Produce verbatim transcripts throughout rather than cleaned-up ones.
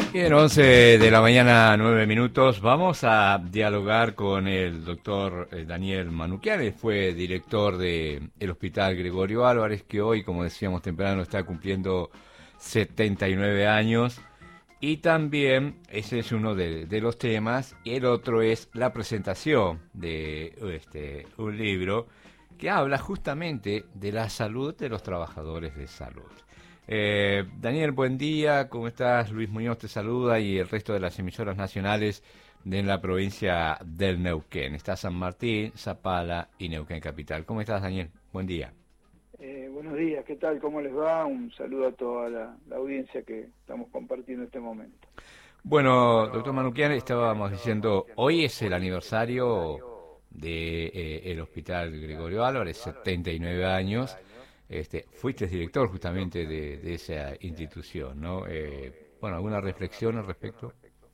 Bien, once de la mañana, nueve minutos. Vamos a dialogar con el doctor Daniel Manukyan. Fue director del Hospital Gregorio Álvarez, que hoy, como decíamos temprano, está cumpliendo setenta y nueve años. Y también, ese es uno de, de los temas, y el otro es la presentación de este, un libro que habla justamente de la salud de los trabajadores de salud. Eh, Daniel, buen día, ¿cómo estás? Luis Muñoz te saluda y el resto de las emisoras nacionales de la provincia del Neuquén. Está San Martín, Zapala y Neuquén Capital. ¿Cómo estás, Daniel? Buen día. Eh, buenos días, ¿qué tal? ¿Cómo les va? Un saludo a toda la, la audiencia que estamos compartiendo este momento. Bueno, doctor Manukyan, estábamos diciendo, hoy es el aniversario del de, eh, Hospital Gregorio Álvarez, setenta y nueve años. Este, fuiste director justamente de, de esa institución, ¿no? Eh, bueno, ¿alguna reflexión al respecto?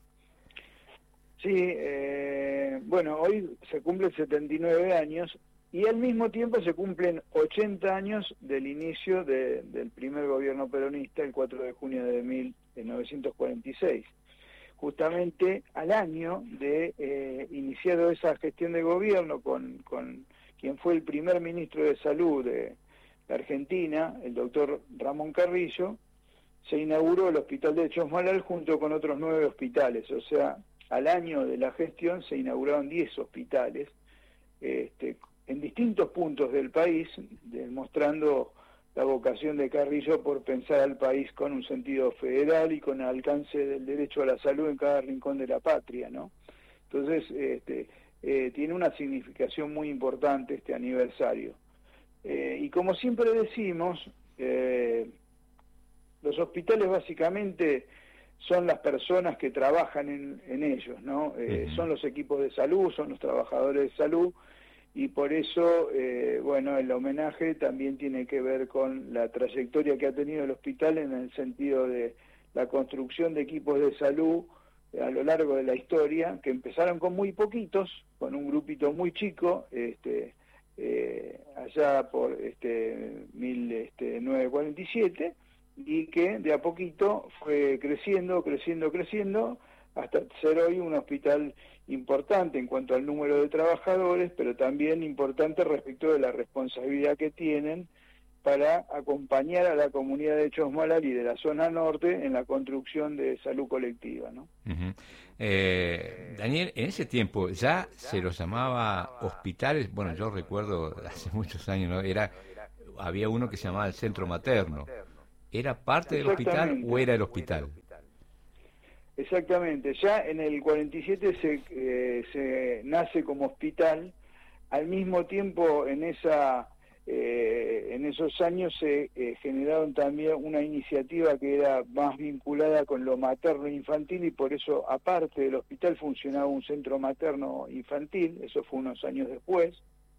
Sí, eh, bueno, hoy se cumplen setenta y nueve años y al mismo tiempo se cumplen ochenta años del inicio de, del primer gobierno peronista, el cuatro de junio de mil novecientos cuarenta y seis. Justamente al año de eh, iniciado esa gestión de gobierno con, con quien fue el primer ministro de Salud de la Argentina, el doctor Ramón Carrillo, se inauguró el hospital de Chosmalal junto con otros nueve hospitales. O sea, al año de la gestión se inauguraron diez hospitales este, en distintos puntos del país, demostrando la vocación de Carrillo por pensar al país con un sentido federal y con el alcance del derecho a la salud en cada rincón de la patria, ¿no? Entonces, este, eh, tiene una significación muy importante este aniversario. Eh, y como siempre decimos, eh, los hospitales básicamente son las personas que trabajan en, en ellos, ¿no? Eh, uh-huh. Son los equipos de salud, son los trabajadores de salud, y por eso, eh, bueno, el homenaje también tiene que ver con la trayectoria que ha tenido el hospital en el sentido de la construcción de equipos de salud a lo largo de la historia, que empezaron con muy poquitos, con un grupito muy chico, este, eh, allá por este, mil novecientos cuarenta y siete, y que de a poquito fue creciendo, creciendo, creciendo, hasta ser hoy un hospital importante en cuanto al número de trabajadores, pero también importante respecto de la responsabilidad que tienen para acompañar a la comunidad de Chosmalal y de la zona norte en la construcción de salud colectiva, ¿no? Uh-huh. eh, Daniel, en ese tiempo ya se los llamaba hospitales. Bueno, yo recuerdo hace muchos años, ¿no? Era, había uno que se llamaba el centro materno. ¿Era parte del hospital o era el hospital? Exactamente, ya en el cuarenta y siete se, eh, se nace como hospital. Al mismo tiempo, en esa eh, en esos años se eh, generaron también una iniciativa que era más vinculada con lo materno e infantil, y por eso, aparte del hospital, funcionaba un centro materno infantil. Eso fue unos años después,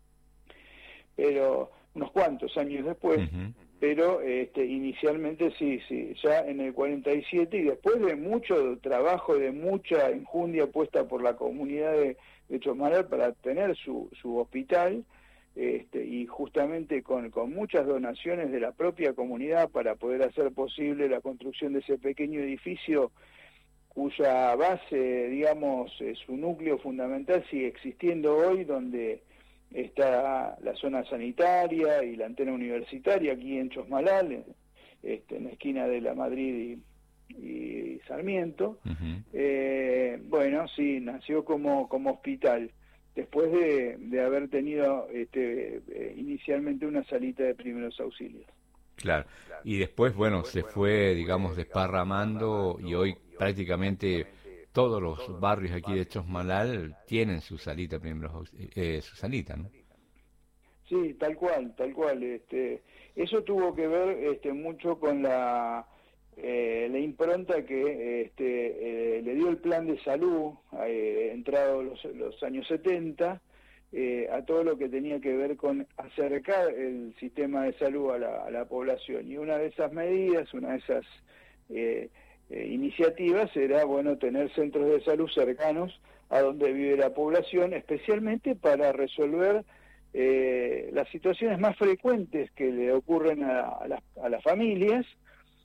pero unos cuantos años después. Uh-huh. Pero este, inicialmente sí, sí, ya en el cuarenta y siete, y después de mucho trabajo, de mucha enjundia puesta por la comunidad de, de Chosmalal para tener su, su hospital, este, y justamente con, con muchas donaciones de la propia comunidad para poder hacer posible la construcción de ese pequeño edificio cuya base, digamos, eh, su núcleo fundamental sigue existiendo hoy, donde está la zona sanitaria y la antena universitaria aquí en Chosmalal, este, en la esquina de la Madrid y, y Sarmiento. Uh-huh. Eh, bueno, sí, nació como, como hospital, después de, de haber tenido este, eh, inicialmente una salita de primeros auxilios. Claro, y después, bueno, se fue, digamos, desparramando, y hoy prácticamente todos los barrios aquí de Chosmalal tienen su salita, primeros, eh, su salita, ¿no? Sí, tal cual, tal cual. Este, eso tuvo que ver este, mucho con la, eh, la impronta que este, eh, le dio el plan de salud, eh, entrado los, los años setenta, eh, a todo lo que tenía que ver con acercar el sistema de salud a la, a la población. Y una de esas medidas, una de esas eh, eh, iniciativas era, bueno, tener centros de salud cercanos a donde vive la población, especialmente para resolver eh, las situaciones más frecuentes que le ocurren a, a, las, a las familias,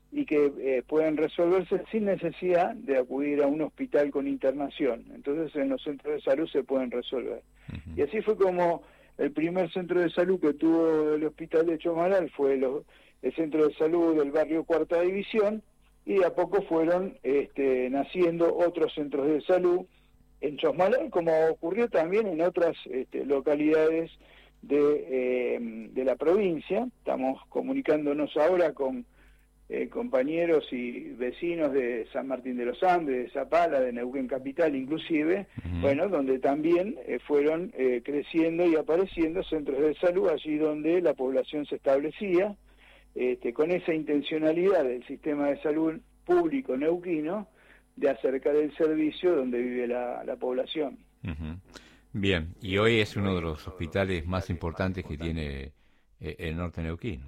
y que eh, pueden resolverse sin necesidad de acudir a un hospital con internación. Entonces en los centros de salud se pueden resolver. Uh-huh. Y así fue como el primer centro de salud que tuvo el hospital de Chosmalal fue lo, el centro de salud del barrio Cuarta División, y de a poco fueron este, naciendo otros centros de salud en Chosmalal, como ocurrió también en otras este, localidades de, eh, de la provincia. Estamos comunicándonos ahora con eh, compañeros y vecinos de San Martín de los Andes, de Zapala, de Neuquén Capital inclusive, uh-huh. bueno, donde también eh, fueron eh, creciendo y apareciendo centros de salud allí donde la población se establecía, este, con esa intencionalidad del sistema de salud público neuquino de acercar el servicio donde vive la, la población. Uh-huh. Bien, y hoy es uno de los hospitales más importantes que tiene eh, el norte neuquino.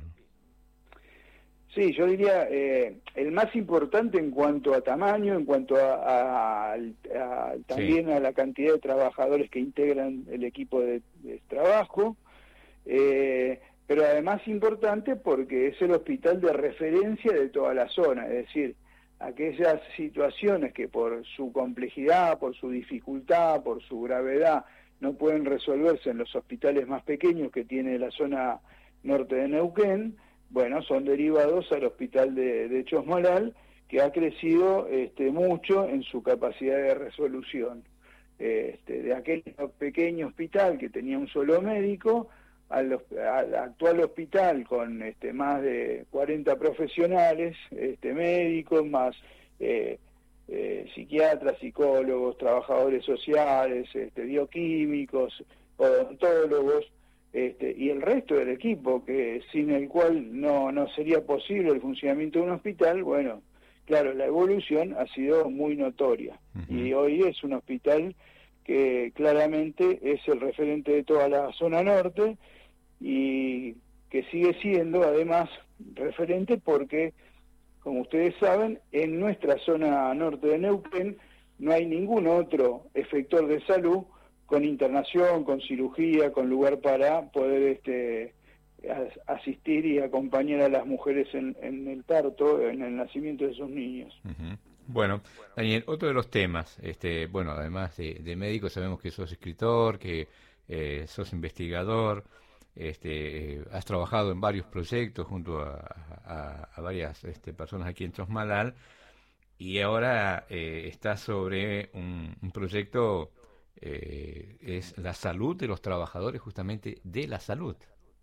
Sí, yo diría eh, el más importante en cuanto a tamaño, en cuanto a, a, a, a también sí. a la cantidad de trabajadores que integran el equipo de, de trabajo, eh, pero además importante porque es el hospital de referencia de toda la zona, es decir, aquellas situaciones que por su complejidad, por su dificultad, por su gravedad, no pueden resolverse en los hospitales más pequeños que tiene la zona norte de Neuquén, bueno, son derivados al hospital de, de Chosmalal, que ha crecido este, mucho en su capacidad de resolución. Este, de aquel pequeño hospital que tenía un solo médico, al, al actual hospital con este, más de cuarenta profesionales, este, médicos, más eh, eh, psiquiatras, psicólogos, trabajadores sociales, este, bioquímicos, odontólogos, este, y el resto del equipo, que sin el cual no, no sería posible el funcionamiento de un hospital. Bueno, claro, la evolución ha sido muy notoria, uh-huh. y hoy es un hospital que claramente es el referente de toda la zona norte, y que sigue siendo además referente porque, como ustedes saben, en nuestra zona norte de Neuquén no hay ningún otro efector de salud con internación, con cirugía, con lugar para poder este, asistir y acompañar a las mujeres en, en el parto, en el nacimiento de sus niños. Uh-huh. Bueno, Daniel, otro de los temas, este, bueno, además de, de médico, sabemos que sos escritor, que eh, sos investigador. Este, eh, has trabajado en varios proyectos junto a, a, a varias este, personas aquí en Chosmalal, y ahora eh, estás sobre un, un proyecto, eh, es la salud de los trabajadores, justamente de la salud.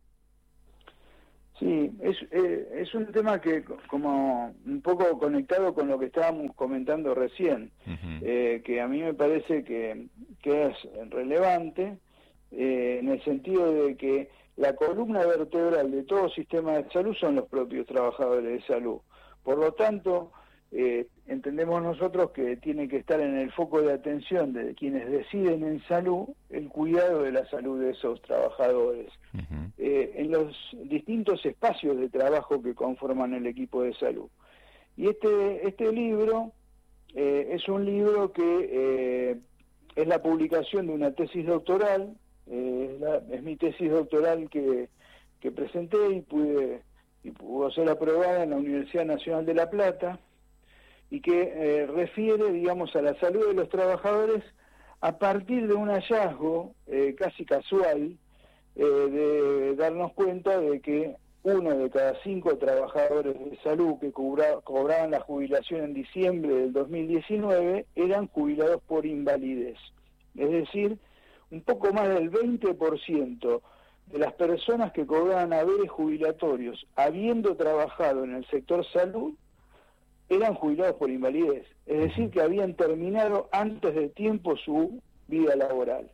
Sí, es, eh, es un tema que como un poco conectado con lo que estábamos comentando recién, uh-huh. eh, que a mí me parece que, que es relevante, Eh, en el sentido de que la columna vertebral de todo sistema de salud son los propios trabajadores de salud. Por lo tanto, eh, entendemos nosotros que tiene que estar en el foco de atención de quienes deciden en salud el cuidado de la salud de esos trabajadores. Uh-huh. Eh, en los distintos espacios de trabajo que conforman el equipo de salud. Y este, este libro eh, es un libro que eh, es la publicación de una tesis doctoral. Eh, es, la, es mi tesis doctoral que, que presenté y pude y pudo ser aprobada en la Universidad Nacional de La Plata, y que eh, refiere, digamos, a la salud de los trabajadores a partir de un hallazgo eh, casi casual, eh, de darnos cuenta de que uno de cada cinco trabajadores de salud que cobra, cobraban la jubilación en diciembre del dos mil diecinueve eran jubilados por invalidez. Es decir, un poco más del veinte por ciento de las personas que cobraban haberes jubilatorios habiendo trabajado en el sector salud eran jubilados por invalidez, es decir, que habían terminado antes de tiempo su vida laboral.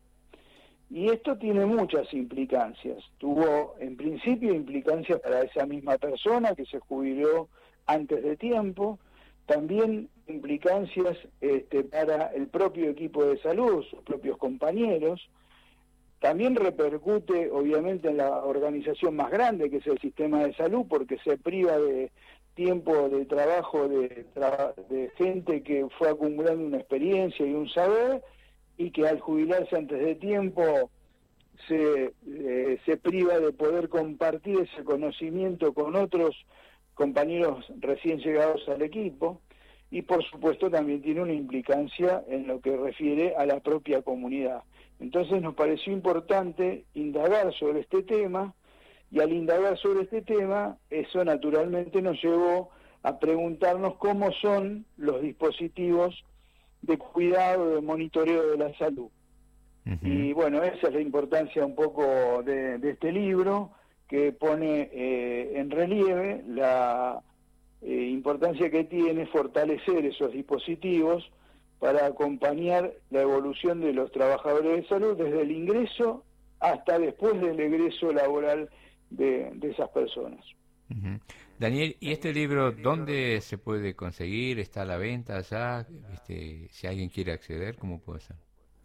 Y esto tiene muchas implicancias. Tuvo, en principio, implicancias para esa misma persona que se jubiló antes de tiempo, también implicancias este, para el propio equipo de salud, sus propios compañeros. También repercute, obviamente, en la organización más grande, que es el sistema de salud, porque se priva de tiempo de trabajo de, tra de gente que fue acumulando una experiencia y un saber, y que al jubilarse antes de tiempo se, eh, se priva de poder compartir ese conocimiento con otros compañeros recién llegados al equipo, y por supuesto también tiene una implicancia en lo que refiere a la propia comunidad. Entonces nos pareció importante indagar sobre este tema, y al indagar sobre este tema, eso naturalmente nos llevó a preguntarnos cómo son los dispositivos de cuidado, de monitoreo de la salud. Uh-huh. Y bueno, esa es la importancia un poco de, de este libro, que pone eh, en relieve la eh, importancia que tiene fortalecer esos dispositivos para acompañar la evolución de los trabajadores de salud desde el ingreso hasta después del egreso laboral de, de esas personas. Uh-huh. Daniel, ¿y este libro dónde se puede conseguir? ¿Está a la venta ya? Este, si alguien quiere acceder, ¿cómo puede ser?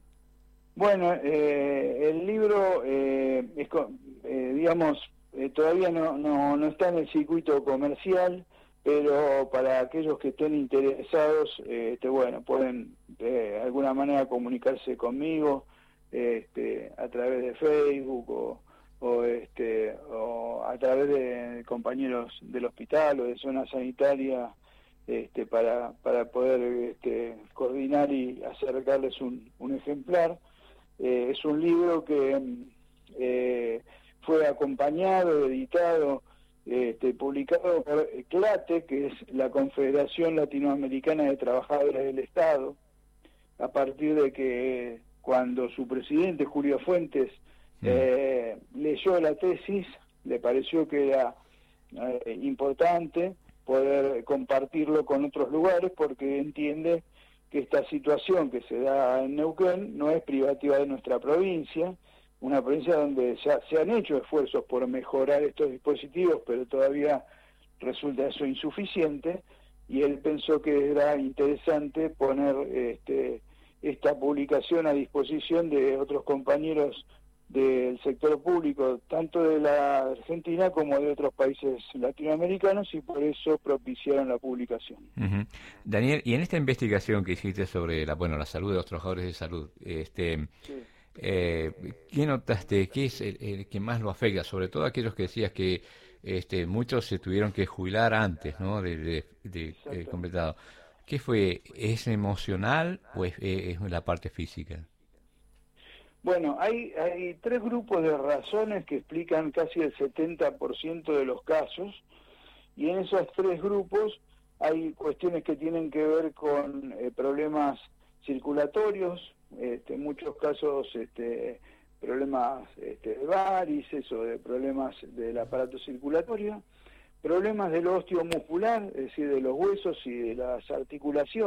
Bueno, eh, el libro, eh, es, eh, digamos, eh, todavía no, no, no está en el circuito comercial, pero para aquellos que estén interesados, eh, este, bueno, pueden de alguna manera comunicarse conmigo este, a través de Facebook o, o, este, o a través de compañeros del hospital o de zona sanitaria, este, para, para poder este, coordinar y acercarles un, un ejemplar. Eh, es un libro que eh, fue acompañado, editado, este, publicado por CLATE, que es la Confederación Latinoamericana de Trabajadores del Estado, a partir de que cuando su presidente, Julio Fuentes, eh, leyó la tesis, le pareció que era eh, importante poder compartirlo con otros lugares, porque entiende que esta situación que se da en Neuquén no es privativa de nuestra provincia, una provincia donde ya se han hecho esfuerzos por mejorar estos dispositivos, pero todavía resulta eso insuficiente, y él pensó que era interesante poner este, esta publicación a disposición de otros compañeros del sector público, tanto de la Argentina como de otros países latinoamericanos, y por eso propiciaron la publicación. Uh-huh. Daniel, y en esta investigación que hiciste sobre la, bueno, la salud de los trabajadores de salud, este, sí. eh, ¿qué notaste? ¿Qué es el, el que más lo afecta? Sobre todo aquellos que decías que este, muchos se tuvieron que jubilar antes, ¿no? De, de, de eh, completado. ¿Qué fue? ¿Es emocional o es, es la parte física? Bueno, hay, hay tres grupos de razones que explican casi el setenta por ciento de los casos, y en esos tres grupos hay cuestiones que tienen que ver con eh, problemas circulatorios, este, en muchos casos este, problemas este, de varices o de problemas del aparato circulatorio, problemas del osteomuscular, es decir, de los huesos y de las articulaciones,